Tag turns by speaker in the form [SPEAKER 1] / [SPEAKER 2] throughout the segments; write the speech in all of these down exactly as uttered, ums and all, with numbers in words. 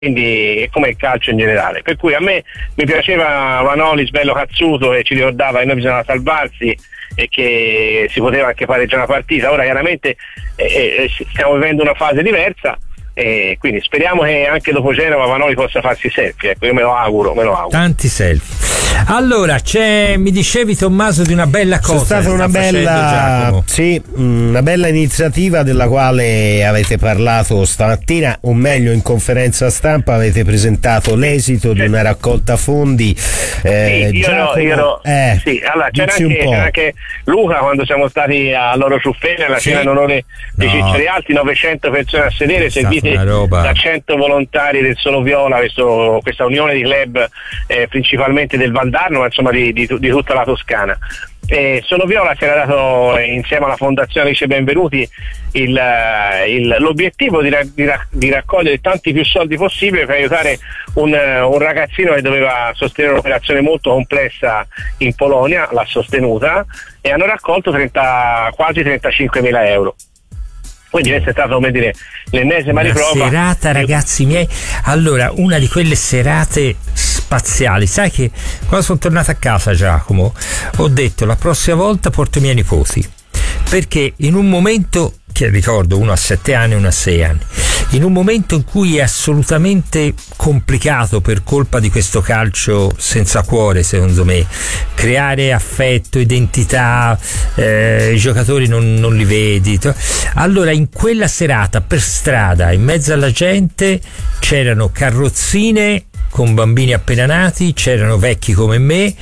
[SPEAKER 1] quindi come il calcio in generale. Per cui a me mi piaceva Vanoli, bello cazzuto, e ci ricordava che noi bisognava salvarsi e che si poteva anche pareggiare una partita. Ora chiaramente eh, stiamo vivendo una fase diversa, e quindi speriamo che anche dopo Genova Vanoli possa farsi selfie, ecco, io me lo auguro, me lo auguro.
[SPEAKER 2] Tanti selfie. Allora, c'è, mi dicevi Tommaso di una bella cosa.
[SPEAKER 3] C'è stata una bella, sì, una bella iniziativa della quale avete parlato stamattina, o meglio in conferenza stampa avete presentato l'esito di una raccolta fondi. Eh,
[SPEAKER 1] sì, io
[SPEAKER 3] Giacomo,
[SPEAKER 1] ero, io ero,
[SPEAKER 3] eh,
[SPEAKER 1] sì, allora c'era anche, c'era anche Luca quando siamo stati a Loro Ciuffene alla
[SPEAKER 2] sì.
[SPEAKER 1] cena in onore di
[SPEAKER 2] no.
[SPEAKER 1] Ciccioli Alti, novecento persone a sedere, servite da cento volontari del Solo Viola, questo, questa unione di club eh, principalmente del Valdarno, ma insomma di, di, di tutta la Toscana. Eh, Solo Viola si era dato eh, insieme alla Fondazione Alice Benvenuti il, il, l'obiettivo di, di, di raccogliere tanti più soldi possibile per aiutare un, un ragazzino che doveva sostenere un'operazione molto complessa in Polonia, l'ha sostenuta e hanno raccolto trenta, quasi trentacinquemila euro. Quindi questa è stata, come dire, l'ennesima riprova.
[SPEAKER 2] Serata, ragazzi miei. Allora, una di quelle serate spaziali. Sai che quando sono tornato a casa, Giacomo, ho detto la prossima volta porto i miei nipoti, perché in un momento, che ricordo uno ha sette anni e uno ha sei anni, in un momento in cui è assolutamente complicato per colpa di questo calcio senza cuore, secondo me, creare affetto, identità, eh, i giocatori non, non li vedi. Allora in quella serata per strada, in mezzo alla gente, c'erano carrozzine con bambini appena nati, c'erano vecchi come me,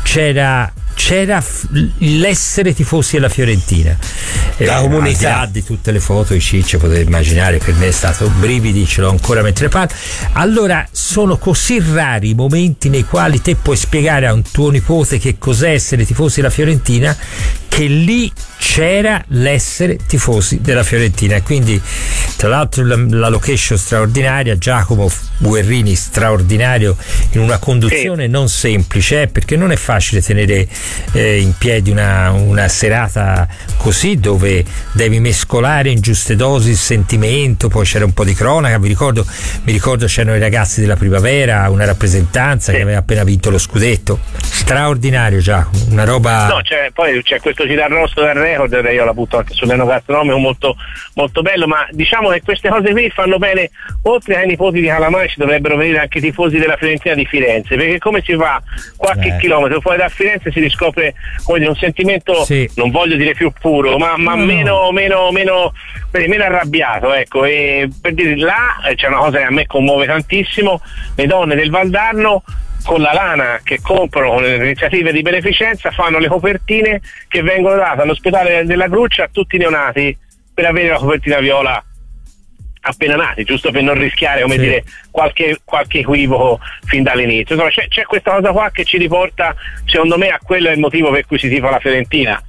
[SPEAKER 2] c'era c'era l'essere tifosi della Fiorentina,
[SPEAKER 3] la
[SPEAKER 2] eh,
[SPEAKER 3] comunità,
[SPEAKER 2] al di là di tutte le foto, i cicci, potete immaginare, per me è stato brividi, ce l'ho ancora mentre parlo. Allora sono così rari i momenti nei quali te puoi spiegare a un tuo nipote che cos'è essere tifosi della Fiorentina, che lì c'era l'essere tifosi della Fiorentina. E quindi tra l'altro la, la location straordinaria, Giacomo Guerrini straordinario in una conduzione sì. non semplice, eh, perché non è facile tenere eh, in piedi una, una serata così, dove devi mescolare in giuste dosi il sentimento, poi c'era un po' di cronaca, vi ricordo, mi ricordo c'erano i ragazzi della Primavera, una rappresentanza sì. che aveva appena vinto lo scudetto. Straordinario, Giacomo, una roba.
[SPEAKER 1] No, c'è, poi c'è questo citarrosto del record, io la butto anche sull'enogastronomico, molto, molto bello, ma diciamo che queste cose qui fanno bene, oltre ai nipoti di Calamai ci dovrebbero venire anche i tifosi della Fiorentina di Firenze, perché come si fa qualche eh. chilometro fuori da Firenze si riscopre come dire, un sentimento, sì. non voglio dire più puro, ma, ma no. meno, meno, meno, meno arrabbiato, ecco. E per dire, là c'è una cosa che a me commuove tantissimo, le donne del Valdarno con la lana che comprano con le iniziative di beneficenza fanno le copertine che vengono date all'ospedale della Gruccia a tutti i neonati per avere la copertina viola appena nati, giusto per non rischiare, come sì. dire, qualche, qualche equivoco fin dall'inizio. Insomma, c'è, c'è questa cosa qua che ci riporta, secondo me, a quello è il motivo per cui si tifa la Fiorentina,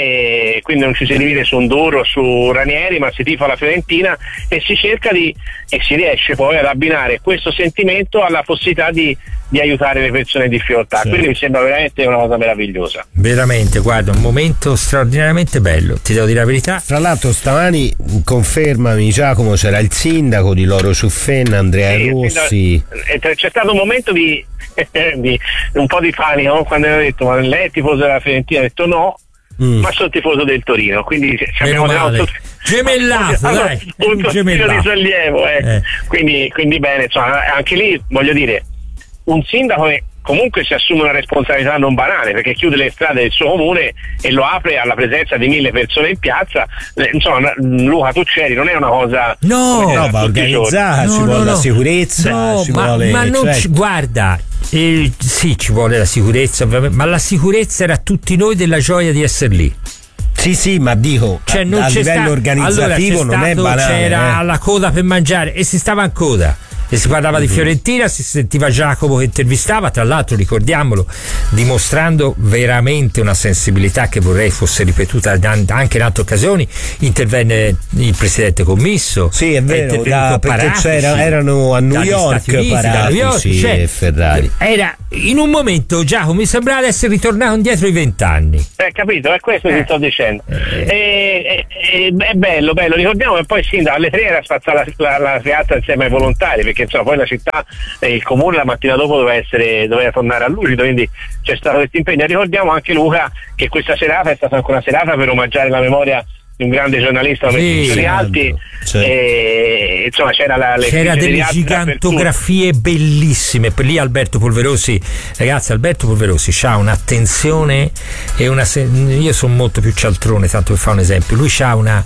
[SPEAKER 1] e quindi non ci si divide su Nduro, su Ranieri, ma si tifa la Fiorentina e si cerca di, e si riesce poi ad abbinare questo sentimento alla possibilità di, di aiutare le persone in difficoltà. Sì. Quindi mi sembra veramente una cosa meravigliosa.
[SPEAKER 2] Veramente, guarda, un momento straordinariamente bello, ti devo dire la verità.
[SPEAKER 3] Tra l'altro stamani, confermami Giacomo, c'era il sindaco di Loro Ciuffenna, Andrea sì, Rossi.
[SPEAKER 1] C'è stato un momento di, di un po' di panico quando hanno detto ma lei è tifoso della Fiorentina, ha detto no, mm. ma sono tifoso del Torino, quindi ci abbiamo dato
[SPEAKER 2] gemellato,
[SPEAKER 1] allora,
[SPEAKER 2] dai,
[SPEAKER 1] un gemellato di sollievo, eh. Eh. Quindi, quindi bene, insomma, anche lì voglio dire, un sindaco che comunque si assume una responsabilità non banale, perché chiude le strade del suo comune e lo apre alla presenza di mille persone in piazza. Insomma, Luca, tu c'eri, non è una cosa
[SPEAKER 3] no, no va organizzata, no, ci no, vuole no. la sicurezza,
[SPEAKER 2] no,
[SPEAKER 3] ci
[SPEAKER 2] ma,
[SPEAKER 3] vuole,
[SPEAKER 2] ma non
[SPEAKER 3] cioè...
[SPEAKER 2] ci, guarda, eh, sì, ci vuole la sicurezza ovviamente, ma la sicurezza era tutti noi della gioia di essere lì.
[SPEAKER 3] Sì, sì, ma dico,
[SPEAKER 2] cioè, non
[SPEAKER 3] a
[SPEAKER 2] c'è
[SPEAKER 3] livello
[SPEAKER 2] sta...
[SPEAKER 3] organizzativo
[SPEAKER 2] allora,
[SPEAKER 3] non
[SPEAKER 2] stato,
[SPEAKER 3] è banale.
[SPEAKER 2] C'era
[SPEAKER 3] eh.
[SPEAKER 2] la coda per mangiare e si stava in coda. E si parlava mm-hmm. di Fiorentina, si sentiva Giacomo che intervistava, tra l'altro ricordiamolo, dimostrando veramente una sensibilità che vorrei fosse ripetuta anche in altre occasioni. Intervenne il presidente Commisso,
[SPEAKER 3] sì è vero, da, perché c'era, erano a New York Uniti, Paratici cioè, e Ferrari.
[SPEAKER 2] Era in un momento, Giacomo, mi sembrava di essere ritornato indietro i vent'anni.
[SPEAKER 1] Eh, capito, è questo che eh. sto dicendo. Eh. E, e, e, è bello, bello, ricordiamo che poi sì, alle tre era spazzata la, la, la piazza insieme ai volontari, perché perché insomma poi la città e il comune la mattina dopo doveva essere doveva tornare a lucido, quindi c'è stato questo impegno. Ricordiamo anche, Luca, che questa serata è stata anche una serata per omaggiare la memoria di un grande giornalista come
[SPEAKER 2] sì,
[SPEAKER 1] Rialti,
[SPEAKER 3] certo.
[SPEAKER 1] E insomma c'era la
[SPEAKER 2] c'era delle gigantografie bellissime. Per lì Alberto Polverosi, ragazzi, Alberto Polverosi c'ha un'attenzione e una io sono molto più cialtrone, tanto per fare un esempio, lui c'ha una,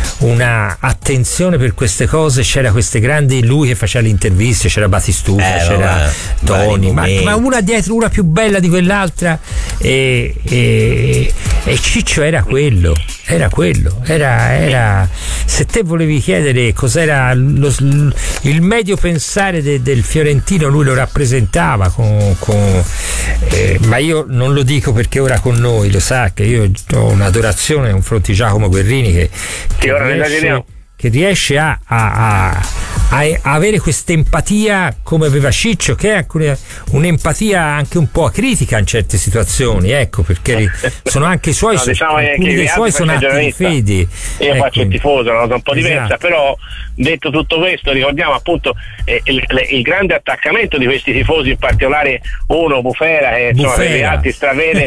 [SPEAKER 2] una attenzione per queste cose. C'era queste grandi, lui che faceva le interviste, c'era Batistuta, eh, c'era Toni, ma, ma una dietro una più bella di quell'altra, e, e, e Ciccio era quello era quello Era, era se te volevi chiedere cos'era lo, il medio pensare de, del fiorentino, lui lo rappresentava con, con, eh, ma io non lo dico perché ora con noi, lo sa che io ho un'adorazione nei confronti di Giacomo Guerrini, che, che riesce, che riesce a, a, a, a avere questa empatia come aveva Ciccio, che è un'empatia anche un po' acritica in certe situazioni, ecco, perché sono anche i suoi, no, diciamo alcuni dei suoi sono atti di fede.
[SPEAKER 1] Io
[SPEAKER 2] ecco.
[SPEAKER 1] faccio il tifoso, una cosa un po' diversa,
[SPEAKER 2] esatto.
[SPEAKER 1] Però detto tutto questo ricordiamo appunto eh, il, il grande attaccamento di questi tifosi, in particolare uno, Bufera, che insomma per Rialti stravede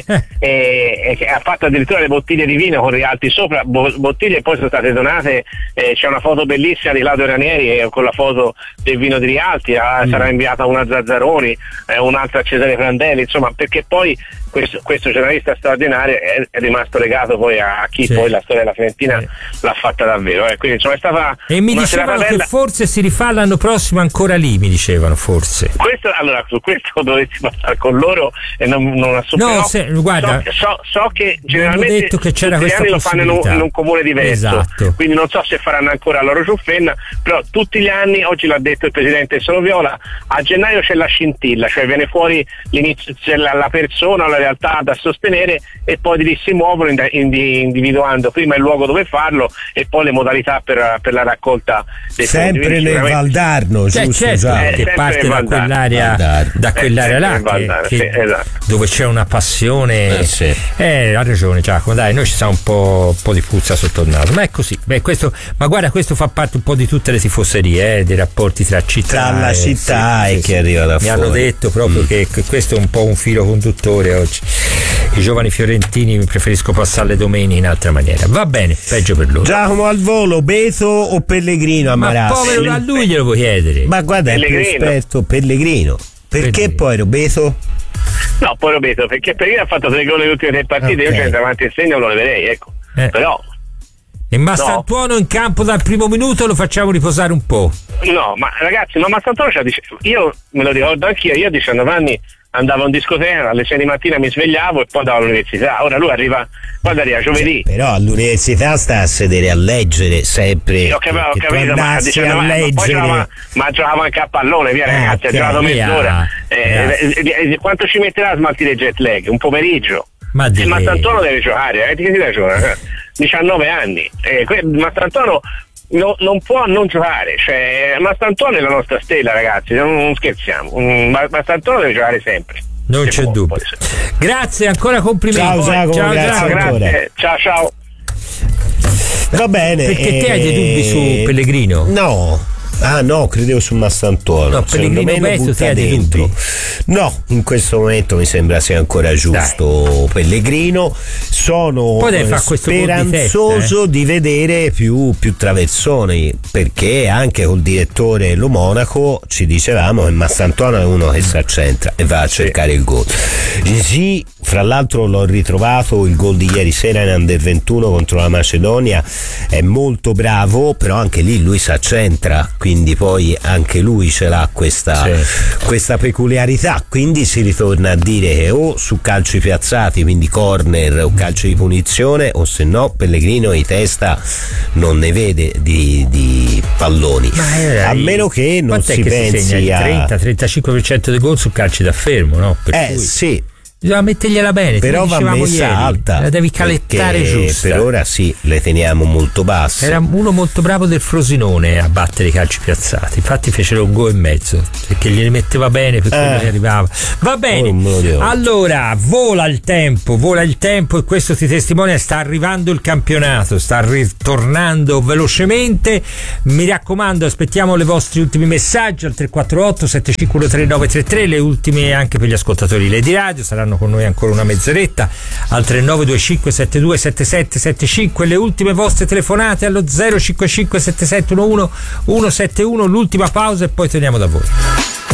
[SPEAKER 1] e, e che ha fatto addirittura le bottiglie di vino con Rialti sopra, bo, bottiglie poi sono state donate, eh, c'è una foto bellissima di Claudio Ranieri eh, con la foto del vino di Rialti, eh, mm. sarà inviata una a Zazzaroni, eh, un'altra a Cesare Prandelli, insomma, perché poi questo, questo giornalista straordinario è, è rimasto legato poi a chi sì. poi la storia della Fiorentina sì. l'ha fatta davvero, eh. Quindi insomma è stata
[SPEAKER 2] e mi dicevano che forse si rifà l'anno prossimo ancora lì, mi dicevano forse
[SPEAKER 1] questo, allora su questo dovessi parlare con loro e non, non assumerò.
[SPEAKER 2] No, se, guarda,
[SPEAKER 1] so, so, so che generalmente
[SPEAKER 2] detto che c'era
[SPEAKER 1] tutti gli anni lo fanno in un, in un comune diverso,
[SPEAKER 2] esatto.
[SPEAKER 1] Quindi non so se faranno ancora Loro Ciuffenna, però tutti gli anni, oggi l'ha detto il presidente Soloviola, a gennaio c'è la scintilla, cioè viene fuori l'inizio, c'è la, la persona o la realtà da sostenere e poi di lì si muovono individuando prima il luogo dove farlo e poi le modalità per, per la raccolta dei
[SPEAKER 3] sempre
[SPEAKER 1] fondi.
[SPEAKER 3] Nel Valdarno,
[SPEAKER 2] cioè,
[SPEAKER 3] giusto?
[SPEAKER 2] Certo,
[SPEAKER 3] Eh,
[SPEAKER 2] che parte da quell'area, da quell'area là
[SPEAKER 1] Valdarno,
[SPEAKER 2] che,
[SPEAKER 1] sì, esatto.
[SPEAKER 2] Dove c'è una passione,
[SPEAKER 3] eh, sì.
[SPEAKER 2] eh, ha ragione Giacomo, dai, noi ci siamo un po', un po' di puzza sotto il naso, ma è così. Beh, questo, ma guarda, questo fa parte un po' di tutte le tifoserie, eh, dei rapporti tra città
[SPEAKER 3] tra la
[SPEAKER 2] e,
[SPEAKER 3] città
[SPEAKER 2] sì,
[SPEAKER 3] e
[SPEAKER 2] sì,
[SPEAKER 3] che
[SPEAKER 2] sì.
[SPEAKER 3] arriva da
[SPEAKER 2] Mi
[SPEAKER 3] fuori.
[SPEAKER 2] hanno detto proprio mm. che, che questo è un po' un filo conduttore oggi. I giovani fiorentini preferisco passare le domeniche in altra maniera. Va bene, peggio per loro.
[SPEAKER 3] Giacomo al volo, Beto o Pellegrino a Marassi?
[SPEAKER 2] Ma povero, a lui glielo puoi chiedere.
[SPEAKER 3] Ma guarda, è più esperto Pellegrino. Perché Pellegrino. Poi Robeto?
[SPEAKER 1] No, poi Robeto, perché Pellegrino ha fatto tre gol nelle ultime tre partite, okay. Io c'è davanti al segno lo leverei, ecco. Eh. Però
[SPEAKER 2] e Mastantuono no. In campo dal primo minuto lo facciamo riposare un po'.
[SPEAKER 1] No, ma ragazzi, ma Mastantuono c'ha, io me lo ricordo anch'io, io a diciannove anni andavo in discoteca, alle sei di mattina mi svegliavo e poi andavo all'università. Ora lui arriva, quando arriva giovedì.
[SPEAKER 3] Sì, però all'università sta a sedere a leggere sempre.
[SPEAKER 1] Sì, ho capito, ho capito ma, diciamo, ma poi giocava, ma giocava anche a pallone, via ah, ragazzi, okay, ha giocato mezz'ora. Eh, eh, eh, quanto ci metterà a smaltire il jet lag? Un pomeriggio. Ma e Mastantuono deve giocare, eh, che si deve giocare? diciannove anni. Eh, Mastantuono No, non può non giocare, cioè Mastantuono è la nostra stella, ragazzi, non, non scherziamo. Mastantuono deve giocare sempre.
[SPEAKER 2] Non c'è può, dubbio. Grazie, ancora complimenti.
[SPEAKER 3] Ciao Giacomo,
[SPEAKER 1] ciao,
[SPEAKER 3] grazie,
[SPEAKER 1] grazie. Ciao ciao.
[SPEAKER 3] Va bene.
[SPEAKER 2] Perché
[SPEAKER 3] eh,
[SPEAKER 2] te hai dei dubbi su Pellegrino?
[SPEAKER 3] No. Ah no, credevo su Mastantuono.
[SPEAKER 2] No, Pellegrino Beto te hai dei dubbi?
[SPEAKER 3] No, in questo momento mi sembra sia ancora giusto. Dai. Pellegrino. Sono speranzoso di, testa, eh? di vedere più, più traversoni, perché anche col direttore Lo Monaco ci dicevamo che Mastantuono è uno che si accentra e va a cercare sì. il gol. Sì, fra l'altro l'ho ritrovato, il gol di ieri sera in Under ventuno contro la Macedonia, è molto bravo, però anche lì lui si accentra, quindi poi anche lui ce l'ha questa, sì. questa peculiarità, quindi si ritorna a dire che o su calci piazzati, quindi corner o calci di punizione, o se no Pellegrino di testa non ne vede di, di palloni,
[SPEAKER 2] Ma,
[SPEAKER 3] a meno che non si
[SPEAKER 2] che
[SPEAKER 3] pensi
[SPEAKER 2] si segna
[SPEAKER 3] a
[SPEAKER 2] trenta trentacinque per cento dei gol su calci da fermo, no? Per
[SPEAKER 3] eh
[SPEAKER 2] cui...
[SPEAKER 3] sì
[SPEAKER 2] bisogna mettergliela bene,
[SPEAKER 3] però va messa ieri. Alta,
[SPEAKER 2] la devi calettare giusta.
[SPEAKER 3] Per ora sì, le teniamo molto basse.
[SPEAKER 2] Era uno molto bravo del Frosinone a battere i calci piazzati, infatti fecero un gol e mezzo perché glieli metteva bene, per quello che arrivava. Va bene, oh, allora vola il tempo, vola il tempo e questo ti testimonia, sta arrivando il campionato, sta ritornando velocemente. Mi raccomando, aspettiamo le vostri ultimi messaggi al tre quattro otto sette cinque uno tre nove tre tre, le ultime anche per gli ascoltatori Lady Radio, saranno con noi ancora una mezz'oretta al tre nove due cinque sette due sette sette sette cinque, le ultime vostre telefonate allo zero cinque cinque sette sette uno uno uno sette uno, l'ultima pausa e poi torniamo da voi.